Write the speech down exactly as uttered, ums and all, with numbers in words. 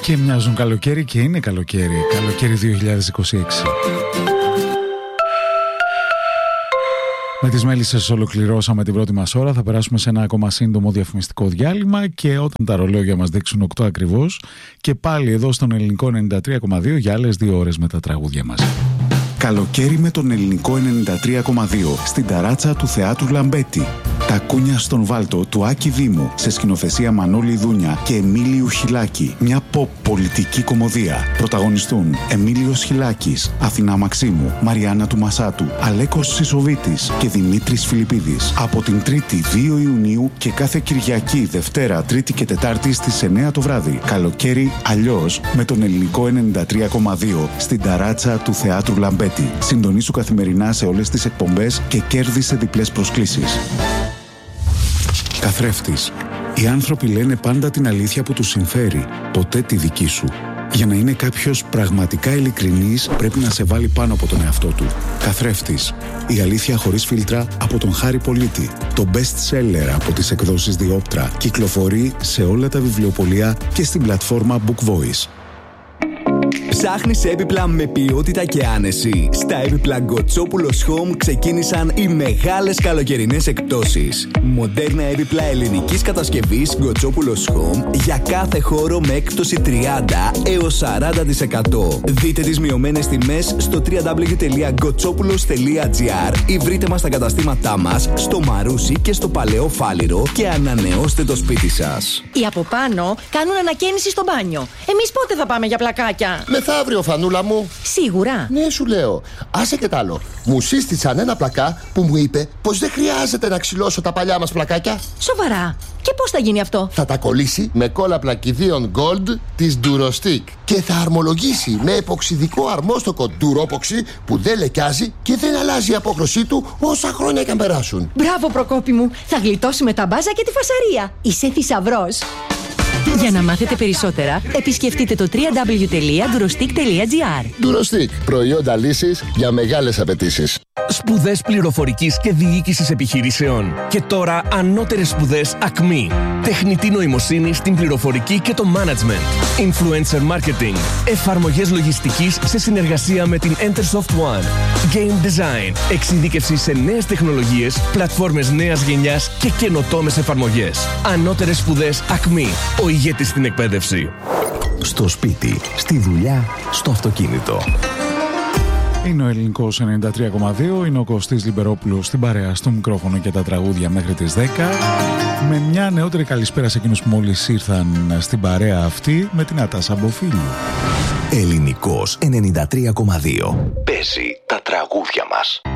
Και μοιάζουν καλοκαίρι και είναι καλοκαίρι. Καλοκαίρι δύο χιλιάδες είκοσι έξι. Με τις μέλισσες ολοκληρώσαμε την πρώτη μας ώρα. Θα περάσουμε σε ένα ακόμα σύντομο διαφημιστικό διάλειμμα και όταν τα ρολόγια μας δείξουν οκτώ ακριβώς και πάλι εδώ στον Ελληνικό ενενήντα τρία κόμμα δύο για άλλες δύο ώρες με τα τραγούδια μας. Καλοκαίρι με τον Ελληνικό ενενήντα τρία κόμμα δύο στην ταράτσα του Θεάτρου Λαμπέτη. Τα κούνια στον Βάλτο του Άκη Δήμου σε σκηνοθεσία Μανώλη Δούνια και Εμίλιου Χιλάκη. Μια pop πολιτική κομμωδία. Πρωταγωνιστούν Εμίλιος Χιλάκης, Αθηνά Μαξίμου, Μαριάννα του Μασάτου, Αλέκος Σισοβίτης και Δημήτρης Φιλιππίδης. Από την Τρίτη δύο Ιουνίου και κάθε Κυριακή, Δευτέρα, Τρίτη και Τετάρτη στις εννιά το βράδυ. Καλοκαίρι αλλιώς με τον Ελληνικό ενενήντα τρία κόμμα δύο στην ταράτσα του Θεάτρου Λαμπέτη. Συντονίσου καθημερινά σε όλες τις εκπομπές και κέρδισε διπλές προσκλήσεις. Καθρέφτης. Οι άνθρωποι λένε πάντα την αλήθεια που τους συμφέρει, ποτέ τη δική σου. Για να είναι κάποιος πραγματικά ειλικρινής, πρέπει να σε βάλει πάνω από τον εαυτό του. Καθρέφτης. Η αλήθεια χωρίς φίλτρα από τον Χάρη Πολίτη. Το best seller από τις εκδόσεις Διόπτρα. Κυκλοφορεί σε όλα τα βιβλιοπωλεία και στην πλατφόρμα Book Voice. Ψάχνεις έπιπλα με ποιότητα και άνεση? Στα έπιπλα Γκοτσόπουλος Home ξεκίνησαν οι μεγάλες καλοκαιρινές εκπτώσεις. Μοντέρνα έπιπλα ελληνικής κατασκευής Γκοτσόπουλος Home για κάθε χώρο με έκπτωση τριάντα έως σαράντα τοις εκατό. Δείτε τις μειωμένες τιμές στο double-u double-u double-u τελεία γκοτσόπουλος τελεία τζι άρ ή βρείτε μας στα καταστήματά μας στο Μαρούσι και στο Παλαιό Φάληρο και ανανεώστε το σπίτι σας. Οι από πάνω κάνουν ανακαίνιση στο μπάνιο. Εμείς πότε θα πάμε για πλακάκια? Μεθαύριο, Φανούλα μου. Σίγουρα. Ναι, σου λέω. Άσε και τ' άλλο. Μου σύστησαν ένα πλακά που μου είπε πως δεν χρειάζεται να ξυλώσω τα παλιά μας πλακάκια. Σοβαρά? Και πώς θα γίνει αυτό? Θα τα κολλήσει με κόλλα πλακιδίων Gold της Durostick και θα αρμολογήσει με εποξιδικό αρμόστοκο Duropoxy που δεν λεκιάζει και δεν αλλάζει η απόχρωσή του όσα χρόνια και αν περάσουν. Μπράβο, Προκόπη μου. Θα γλιτώσουμε τα μπάζα και τη φασαρία. Είσαι θησαυρός. Για να μάθετε περισσότερα, επισκεφτείτε το double-u double-u double-u τελεία durostick τελεία τζι άρ. Durostick. Προϊόντα λύσης για μεγάλες απαιτήσεις. Σπουδές πληροφορικής και διοίκησης επιχειρήσεων. Και τώρα ανώτερες σπουδές Ακμή. Τεχνητή νοημοσύνη στην πληροφορική και το management. Influencer marketing. Εφαρμογές λογιστικής σε συνεργασία με την Entersoft One. Game design. Εξειδίκευση σε νέες τεχνολογίες, πλατφόρμες νέας γενιάς και καινοτόμες εφαρμογές. Ανώτερες σπουδές Ακμή. Ο ηγέτης στην εκπαίδευση. Στο σπίτι, στη δουλειά, στο αυτοκίνητο. Είναι ο Ελληνικός ενενήντα τρία κόμμα δύο, είναι ο Κωστής Λιμπερόπουλος στην παρέα, στο μικρόφωνο και τα τραγούδια μέχρι τις δέκα. Με μια νεότερη καλησπέρα σε εκείνους που μόλις ήρθαν στην παρέα αυτή, με την Ατάσα Μποφίλου. Ελληνικός ενενήντα τρία κόμμα δύο. Παίζει τα τραγούδια μας.